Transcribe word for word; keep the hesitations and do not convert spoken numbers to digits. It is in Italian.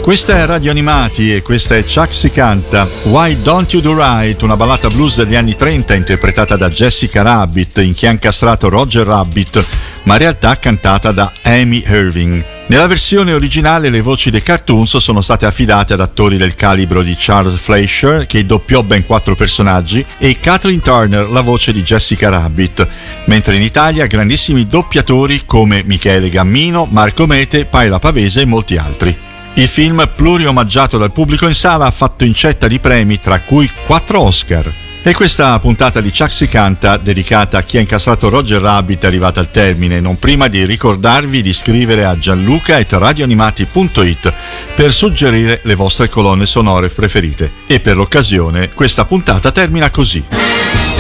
Questa è Radio Animati e questa è Chuck Si Canta. Why Don't You Do Right, una ballata blues degli anni trenta interpretata da Jessica Rabbit, in chi ha incastrato Roger Rabbit, ma in realtà cantata da Amy Irving. Nella versione originale le voci dei cartoons sono state affidate ad attori del calibro di Charles Fleischer, che doppiò ben quattro personaggi, e Kathleen Turner, la voce di Jessica Rabbit, mentre in Italia grandissimi doppiatori come Michele Gammino, Marco Mete, Paila Pavese e molti altri. Il film, pluriomaggiato dal pubblico in sala, ha fatto incetta di premi, tra cui quattro Oscar. E questa puntata di Chuck Si Canta, dedicata a chi ha incassato Roger Rabbit, è arrivata al termine, non prima di ricordarvi di iscrivere a gianluca chiocciola radioanimati punto it per suggerire le vostre colonne sonore preferite. E per l'occasione, questa puntata termina così.